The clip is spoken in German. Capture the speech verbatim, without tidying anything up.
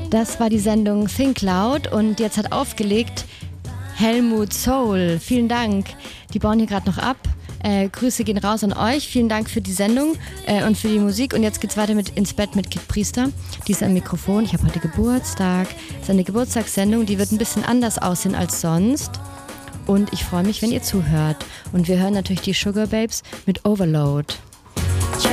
Das war die Sendung Think Loud und jetzt hat aufgelegt Helmut Soul. Vielen Dank. Die bauen hier gerade noch ab. Äh, Grüße gehen raus an euch. Vielen Dank für die Sendung äh, und für die Musik. Und jetzt geht's weiter mit Ins Bett mit Kit Priester. Die ist am Mikrofon. Ich habe heute Geburtstag. Das ist eine Geburtstagssendung, die wird ein bisschen anders aussehen als sonst. Und ich freue mich, wenn ihr zuhört. Und wir hören natürlich die Sugar Babes mit Overload.